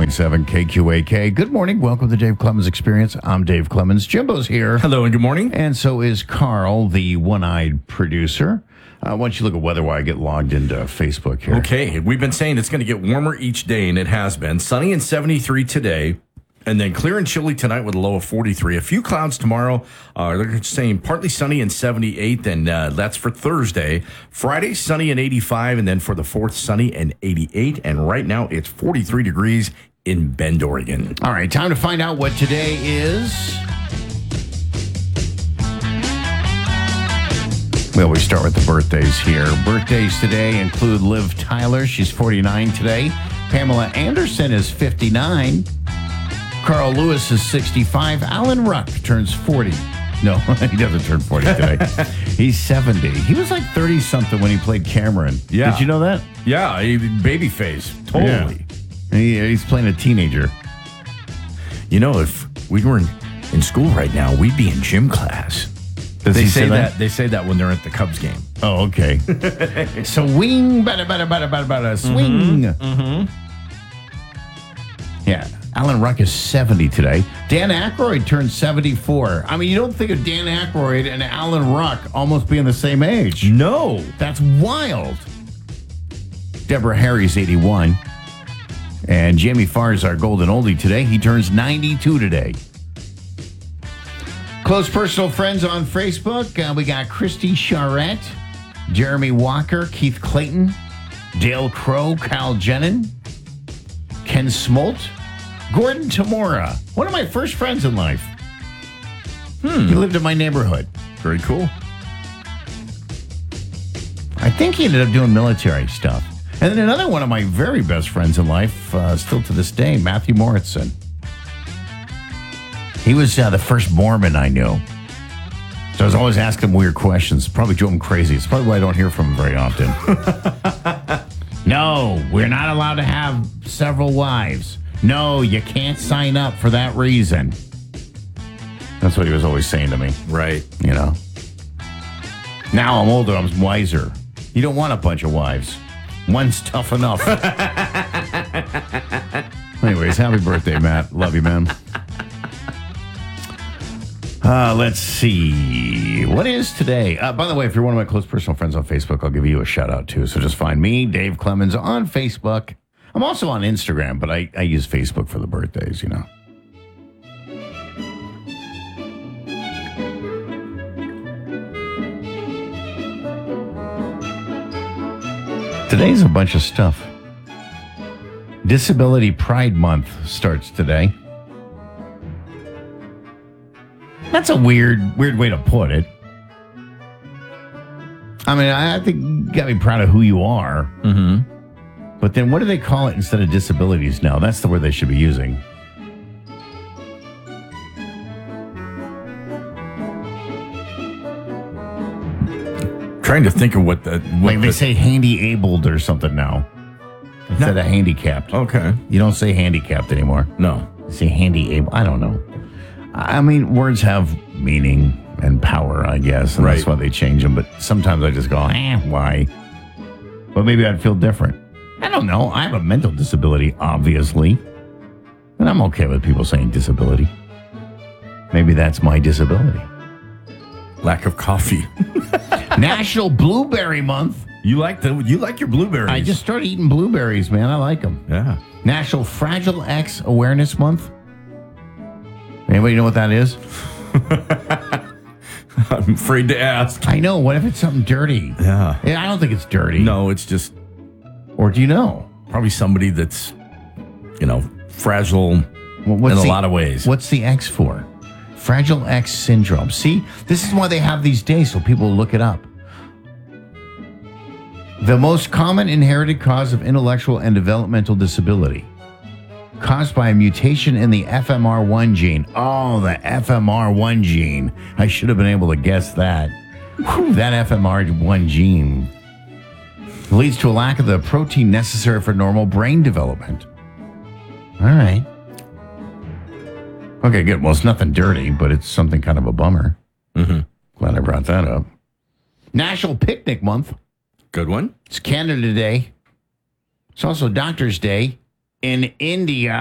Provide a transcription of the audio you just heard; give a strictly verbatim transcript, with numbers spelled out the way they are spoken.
point seven K Q A K. Good morning. Welcome to Dave Clemens Experience. I'm Dave Clemens. Jimbo's here. Hello and good morning. And so is Carl, the one-eyed producer. Uh, why don't you look at weather while I get logged into Facebook here? Okay, we've been saying it's going to get warmer each day, and it has been. Sunny and seventy-three today, and then clear and chilly tonight with a low of forty-three. A few clouds tomorrow. Uh, they're saying partly sunny and seventy-eight, and uh, that's for Thursday. Friday, sunny and eighty-five, and then for the fourth, sunny and eighty-eight. And right now, it's forty-three degrees in Bend, Oregon. All right, time to find out what today is. Well, we start with the birthdays here. Birthdays today include Liv Tyler. She's forty-nine today. Pamela Anderson is fifty-nine. Carl Lewis is sixty-five. Alan Ruck turns forty. No, he doesn't turn forty today. He's seventy. He was like thirty-something when he played Cameron. Yeah. Did you know that? Yeah, baby face. Totally. Yeah. He, he's playing a teenager. You know, if we were in, in school right now, we'd be in gym class. Does they he say say that? that? They say that when they're at the Cubs game. Oh, okay. Swing, bada, bada, bada, bada, bada, swing. Mm-hmm. Mm-hmm. Yeah. Alan Ruck is seventy today. Dan Aykroyd turned seventy-four. I mean, you don't think of Dan Aykroyd and Alan Ruck almost being the same age. No. That's wild. Deborah Harry's eighty-one. And Jamie Farr is our golden oldie today. He turns ninety-two today. Close personal friends on Facebook. Uh, we got Christy Charette, Jeremy Walker, Keith Clayton, Dale Crow, Kyle Jenin, Ken Smolt, Gordon Tamora, one of my first friends in life. Hmm. He lived in my neighborhood. Very cool. I think he ended up doing military stuff. And then another one of my very best friends in life, uh, still to this day, Matthew Morrison. He was uh, the first Mormon I knew. So I was always asking him weird questions. Probably drove him crazy. It's probably why I don't hear from him very often. No, we're not allowed to have several wives. No, you can't sign up for that reason. That's what he was always saying to me. Right. You know. Now I'm older, I'm wiser. You don't want a bunch of wives. One's tough enough. Anyways, happy birthday, Matt. Love you, man. Uh, let's see. What is today? Uh, by the way, if you're one of my close personal friends on Facebook, I'll give you a shout out too. So just find me, Dave Clemens, on Facebook. I'm also on Instagram, but I, I use Facebook for the birthdays, you know. Today's a bunch of stuff. Disability Pride Month starts today. That's a weird, weird way to put it. I mean, I, I think you got to be proud of who you are. Mm-hmm. But then what do they call it instead of disabilities now? That's the word they should be using. Trying to think of what the... What Like they the, say handy-abled or something now. Instead No. of handicapped. Okay. You don't say handicapped anymore. No. You say handy-able. I don't know. I mean, words have meaning and power, I guess. And Right. that's why they change them. But sometimes I just go, eh, why? But maybe I'd feel different. I don't know. I have a mental disability, obviously. And I'm okay with people saying disability. Maybe that's my disability. Lack of coffee. National Blueberry Month. You like the you like your blueberries. I just started eating blueberries, man. I like them. Yeah. National Fragile X Awareness Month. Anybody know what that is? I'm afraid to ask. I know. What if it's something dirty? Yeah. Yeah, I don't think it's dirty. No, it's just Or do you know? probably somebody that's, you know, fragile Well, what's in a the- lot of ways. What's the X for? Fragile X syndrome. See, this is why they have these days, so people will look it up. The most common inherited cause of intellectual and developmental disability, caused by a mutation in the F M R one gene. Oh, the F M R one gene. I should have been able to guess that. Whew, that F M R one gene leads to a lack of the protein necessary for normal brain development. All right. Okay, good. Well, it's nothing dirty, but it's something kind of a bummer. Mm-hmm. Glad I brought that up. National Picnic Month. Good one. It's Canada Day. It's also Doctor's Day in India.